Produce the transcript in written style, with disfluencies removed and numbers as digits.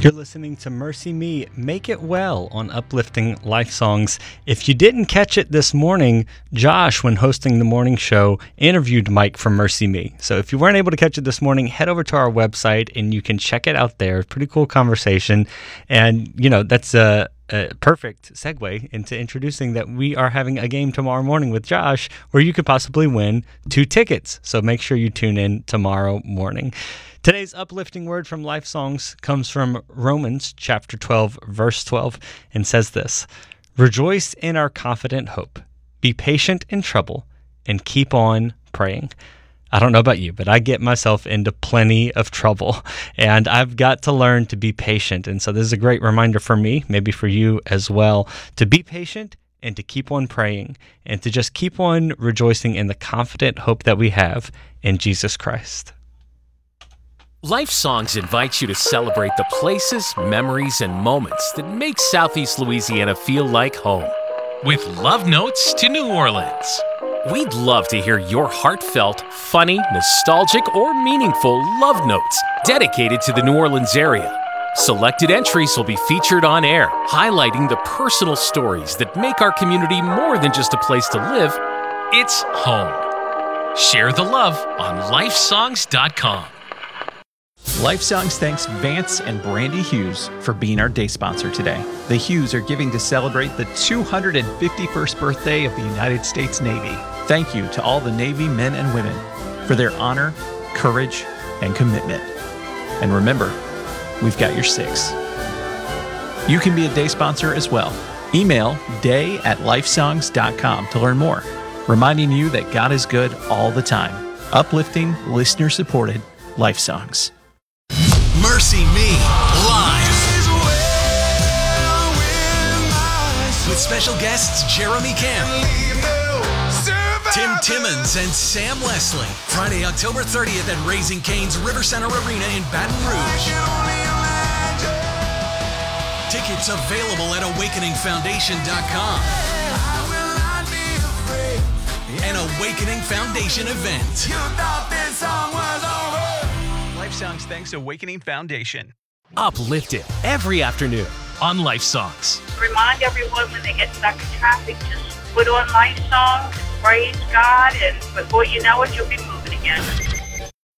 You're listening to Mercy Me, Make It Well on Uplifting Life Songs. If you didn't catch it this morning, Josh, when hosting the morning show, interviewed Mike from Mercy Me. So if you weren't able to catch it this morning, head over to our website and you can check it out there. Pretty cool conversation. And, you know, that's a perfect segue into introducing that we are having a game tomorrow morning with Josh where you could possibly win 2 tickets. So make sure you tune in tomorrow morning. Today's uplifting word from Life Songs comes from Romans chapter 12, verse 12, and says this: "Rejoice in our confident hope. Be patient in trouble and keep on praying." I don't know about you, but I get myself into plenty of trouble, and I've got to learn to be patient. And so this is a great reminder for me, maybe for you as well, to be patient and to keep on praying and to just keep on rejoicing in the confident hope that we have in Jesus Christ. Life Songs invites you to celebrate the places, memories, and moments that make Southeast Louisiana feel like home. With love notes to New Orleans. We'd love to hear your heartfelt, funny, nostalgic, or meaningful love notes dedicated to the New Orleans area. Selected entries will be featured on air, highlighting the personal stories that make our community more than just a place to live. It's home. Share the love on lifesongs.com. Life Songs thanks Vance and Brandy Hughes for being our day sponsor today. The Hughes are giving to celebrate the 251st birthday of the United States Navy. Thank you to all the Navy men and women for their honor, courage, and commitment. And remember, we've got your 6. You can be a day sponsor as well. Email day@lifesongs.com to learn more, reminding you that God is good all the time. Uplifting, listener-supported Life Songs. Mercy Me, live. With special guests Jeremy Camp, Tim Timmons, and Sam Leslie. Friday, October 30th at Raising Cane's River Center Arena in Baton Rouge. Tickets available at awakeningfoundation.com. An Awakening Foundation event. Life Songs thanks Awakening Foundation. Uplifted every afternoon on Life Songs. Remind everyone when they get stuck in traffic, just put on Life Songs, praise God, and before you know it, you'll be moving again.